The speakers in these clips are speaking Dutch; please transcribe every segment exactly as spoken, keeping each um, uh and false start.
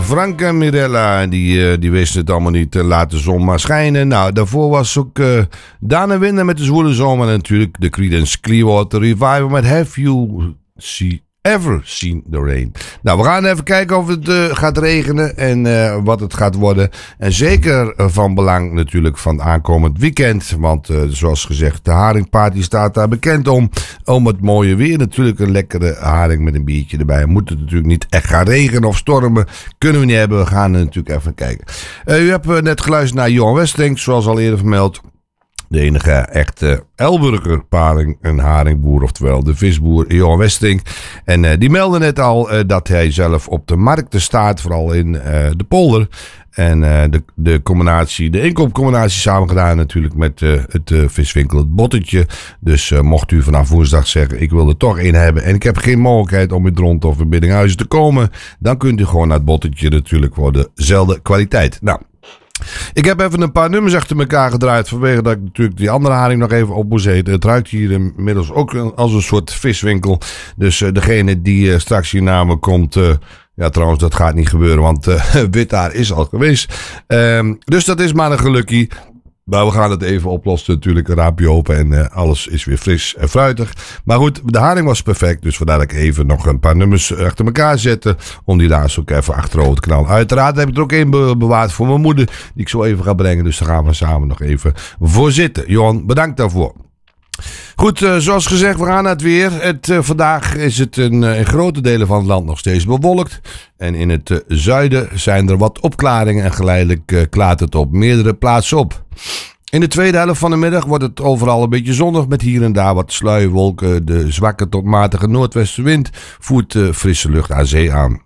Frank en Mirella, die, uh, die wisten het allemaal niet. Uh, laat de zon maar schijnen. Nou, daarvoor was ook uh, Daan en Winder met de Zwoele Zomer. En natuurlijk de Creedence Clearwater Revival met Have You See... Ever Seen the Rain. Nou, we gaan even kijken of het uh, gaat regenen en uh, wat het gaat worden. En zeker uh, van belang natuurlijk van aankomend weekend. Want uh, zoals gezegd, de haringparty staat daar bekend om. Om het mooie weer. Natuurlijk een lekkere haring met een biertje erbij. Moet het natuurlijk niet echt gaan regenen of stormen. Kunnen we niet hebben. We gaan er natuurlijk even kijken. Uh, u hebt uh, net geluisterd naar Johan Westing, zoals al eerder vermeld. De enige echte Elburger paring, een haringboer, oftewel de visboer Johan Westing. En uh, die meldde net al uh, dat hij zelf op de markten staat, vooral in uh, de polder. En uh, de, de combinatie, de inkoopcombinatie samen gedaan natuurlijk met uh, het uh, viswinkel Het Bottetje. Dus uh, mocht u vanaf woensdag zeggen, ik wil er toch één hebben en ik heb geen mogelijkheid om in Dront of in Biddinghuizen te komen. Dan kunt u gewoon naar Het Bottetje natuurlijk voor dezelfde kwaliteit. Nou. Ik heb even een paar nummers achter elkaar gedraaid. Vanwege dat ik natuurlijk die andere haring nog even op moest eten. Het ruikt hier inmiddels ook als een soort viswinkel. Dus uh, degene die uh, straks hier naar me komt. Uh, ja, trouwens, dat gaat niet gebeuren. Want uh, Withaar is al geweest. Um, dus dat is maar een gelukkie. Maar we gaan het even oplossen natuurlijk. Een raampje open en uh, alles is weer fris en fruitig. Maar goed, de haring was perfect. Dus vandaar dat ik even nog een paar nummers achter elkaar zette. Om die laatst ook even achterover te knallen. Uiteraard heb ik er ook één be- bewaard voor mijn moeder. Die ik zo even ga brengen. Dus daar gaan we samen nog even voor zitten. Johan, bedankt daarvoor. Goed, uh, zoals gezegd, we gaan naar het weer. Het, uh, vandaag is het in, uh, in grote delen van het land nog steeds bewolkt. En in het uh, zuiden zijn er wat opklaringen en geleidelijk uh, klaart het op meerdere plaatsen op. In de tweede helft van de middag wordt het overal een beetje zonnig met hier en daar wat sluierwolken. De zwakke tot matige noordwestenwind voert uh, frisse lucht aan zee aan.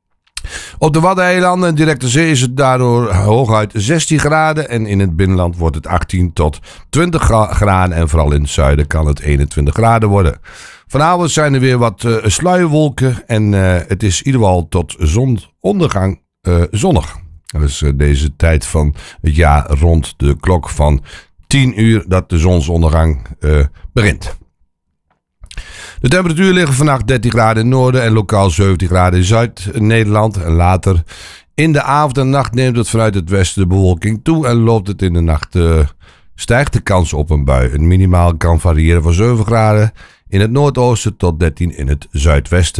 Op de Waddeneilanden en directe zee is het daardoor hooguit zestien graden en in het binnenland wordt het achttien tot twintig graden en vooral in het zuiden kan het eenentwintig graden worden. Vanavond zijn er weer wat uh, sluierwolken en uh, het is in ieder geval tot zonsondergang uh, zonnig. Dat is uh, deze tijd van het jaar rond de klok van tien uur dat de zonsondergang uh, begint. De temperatuur ligt vannacht dertien graden in het noorden en lokaal zeventien graden in Zuid-Nederland. En later in de avond en nacht neemt het vanuit het westen de bewolking toe en loopt het in de nacht uh, stijgt de kans op een bui. Het minimaal kan variëren van zeven graden in het noordoosten tot dertien in het zuidwesten.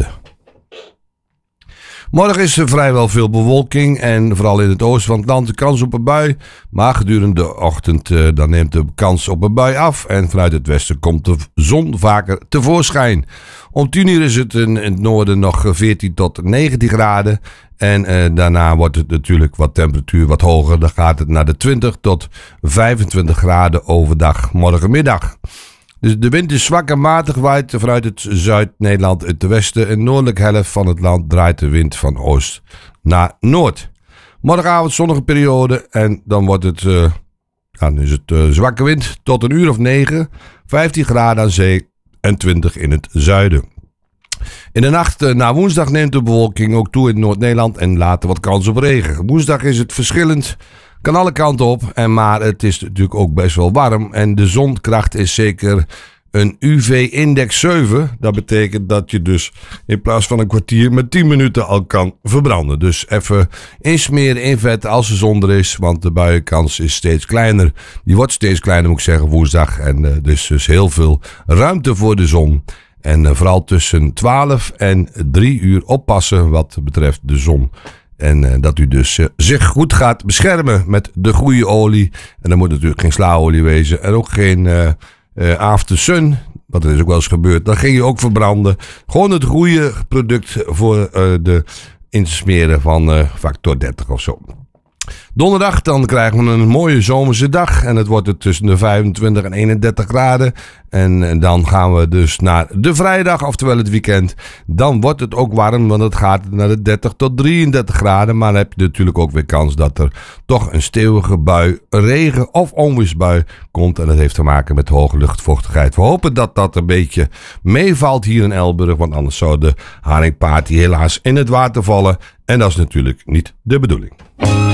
Morgen is er vrijwel veel bewolking en vooral in het oosten van het land de kans op een bui. Maar gedurende de ochtend uh, dan neemt de kans op een bui af en vanuit het westen komt de zon vaker tevoorschijn. Om tien uur is het in het noorden nog veertien tot negentien graden en uh, daarna wordt het natuurlijk wat temperatuur wat hoger. Dan gaat het naar de twintig tot vijfentwintig graden overdag morgenmiddag. Dus de wind is zwak en matig, waait vanuit het Zuid-Nederland het westen. En noordelijke helft van het land draait de wind van oost naar noord. Morgenavond zonnige periode en dan wordt het, uh, dan is het uh, zwakke wind tot een uur of negen. vijftien graden aan zee en twintig in het zuiden. In de nacht uh, na woensdag neemt de bewolking ook toe in Noord-Nederland en later wat kans op regen. Woensdag is het verschillend. Kan alle kanten op, en maar het is natuurlijk ook best wel warm. En de zonkracht is zeker een U V-index zeven. Dat betekent dat je dus in plaats van een kwartier met tien minuten al kan verbranden. Dus even insmeren in vet als de zon er is, want de buienkans is steeds kleiner. Die wordt steeds kleiner, moet ik zeggen, woensdag. En uh, dus, dus heel veel ruimte voor de zon. En uh, vooral tussen twaalf en drie uur oppassen wat betreft de zon. En uh, dat u dus uh, zich goed gaat beschermen met de goede olie. En dan moet natuurlijk geen slaolie wezen. En ook geen uh, uh, after sun. Want dat is ook wel eens gebeurd. Dan ging je ook verbranden. Gewoon het goede product voor uh, de insmeren van uh, factor dertig of zo. Donderdag dan krijgen we een mooie zomerse dag. En het wordt het tussen de vijfentwintig en eenendertig graden. En dan gaan we dus naar de vrijdag, oftewel het weekend. Dan wordt het ook warm, want het gaat naar de dertig tot drieëndertig graden. Maar dan heb je natuurlijk ook weer kans dat er toch een stevige bui, een regen- of onweersbui komt. En dat heeft te maken met hoge luchtvochtigheid. We hopen dat dat een beetje meevalt hier in Elburg. Want anders zou de haringparty helaas in het water vallen. En dat is natuurlijk niet de bedoeling.